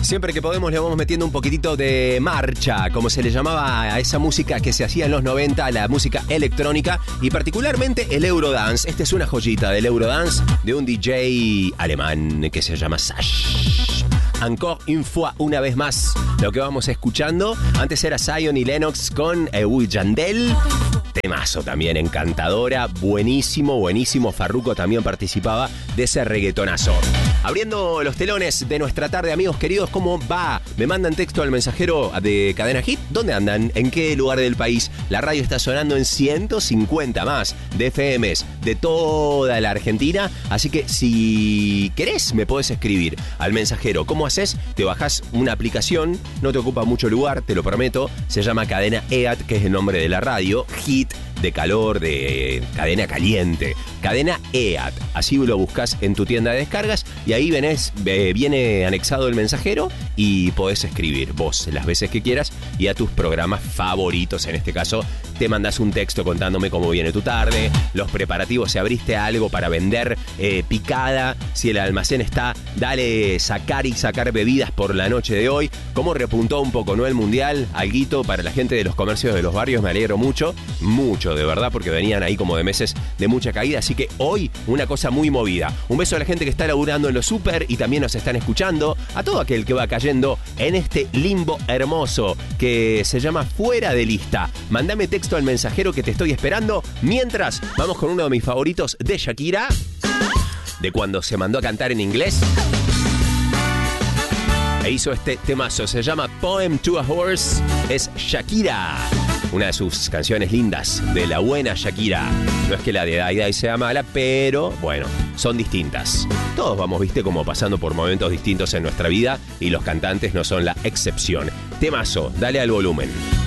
Siempre que podemos le vamos metiendo un poquitito de marcha, como se le llamaba a esa música que se hacía en los 90, la música electrónica y particularmente el Eurodance. Esta es una joyita del Eurodance de un DJ alemán que se llama Sash. Encore une fois, una vez más, lo que vamos escuchando. Antes era Zion y Lennox con Yandel. Temazo también, encantadora, buenísimo, buenísimo. Farruko también participaba de ese reggaetonazo. Abriendo los telones de nuestra tarde, amigos queridos, ¿cómo va? Me mandan texto al mensajero de Cadena Hit. ¿Dónde andan? ¿En qué lugar del país? La radio está sonando en 150 más de FMs de toda la Argentina. Así que si querés, me podés escribir al mensajero. ¿Cómo haces? Te bajás una aplicación, no te ocupa mucho lugar, te lo prometo. Se llama Cadena EAT, que es el nombre de la radio. Hit de calor, de cadena caliente, Cadena EAT. Así lo buscas en tu tienda de descargas y ahí viene anexado el mensajero y podés escribir vos las veces que quieras y a tus programas favoritos. En este caso, te mandás un texto contándome cómo viene tu tarde, los preparativos, si abriste algo para vender picada, si el almacén está, dale sacar bebidas por la noche de hoy, cómo repuntó un poco, ¿no? El mundial, alguito para la gente de los comercios de los barrios, me alegro mucho, de verdad, porque venían ahí como de meses de mucha caída, así que hoy una cosa muy movida. Un beso a la gente que está laburando en los súper y también nos están escuchando, a todo aquel que va cayendo en este limbo hermoso que se llama Fuera de Lista. Mandame texto al mensajero que te estoy esperando. Mientras, vamos con uno de mis favoritos de Shakira, de cuando se mandó a cantar en inglés e hizo este temazo, se llama Poem to a Horse. Es Shakira, una de sus canciones lindas, de la buena Shakira. No es que la de Dai Dai sea mala, pero bueno, son distintas. Todos vamos, viste, como pasando por momentos distintos en nuestra vida y los cantantes no son la excepción. Temazo, dale al volumen.